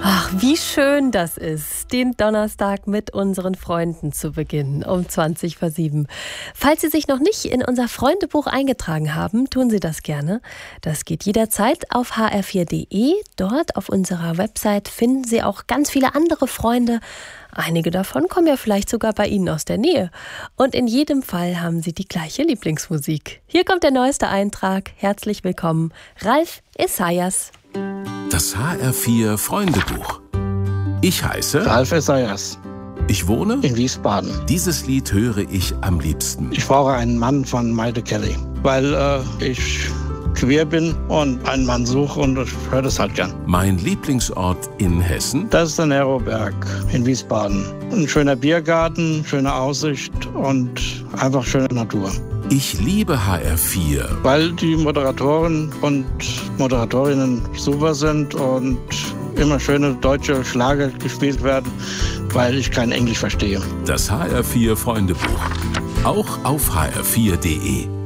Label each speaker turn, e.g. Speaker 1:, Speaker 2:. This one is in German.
Speaker 1: Ach, wie schön das ist, den Donnerstag mit unseren Freunden zu beginnen, um 7:20. Falls Sie sich noch nicht in unser Freundebuch eingetragen haben, tun Sie das gerne. Das geht jederzeit auf hr4.de. Dort auf unserer Website finden Sie auch ganz viele andere Freunde. Einige davon kommen ja vielleicht sogar bei Ihnen aus der Nähe. Und in jedem Fall haben Sie die gleiche Lieblingsmusik. Hier kommt der neueste Eintrag. Herzlich willkommen, Ralf Esaias.
Speaker 2: Das HR4 Freundebuch. Ich heiße
Speaker 3: Ralf Esaias.
Speaker 2: Ich wohne
Speaker 3: in Wiesbaden.
Speaker 2: Dieses Lied höre ich am liebsten.
Speaker 3: Ich brauche einen Mann von Mayte Kelly, weil ich queer bin und einen Mann suche und ich höre das halt gern.
Speaker 2: Mein Lieblingsort in Hessen?
Speaker 3: Das ist der Neroberg in Wiesbaden. Ein schöner Biergarten, schöne Aussicht und einfach schöne Natur.
Speaker 2: Ich liebe HR4.
Speaker 3: Weil die Moderatoren und Moderatorinnen super sind und immer schöne deutsche Schlager gespielt werden, weil ich kein Englisch verstehe.
Speaker 2: Das HR4 Freundebuch. Auch auf hr4.de.